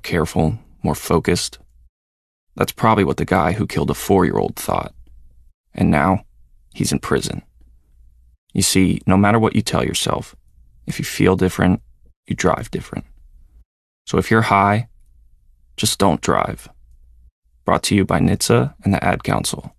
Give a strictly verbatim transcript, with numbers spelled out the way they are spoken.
careful, more focused. That's probably what the guy who killed a four-year-old thought. And now, he's in prison. You see, no matter what you tell yourself, if you feel different, you drive different. So if you're high, just don't drive. Brought to you by N H T S A and the Ad Council.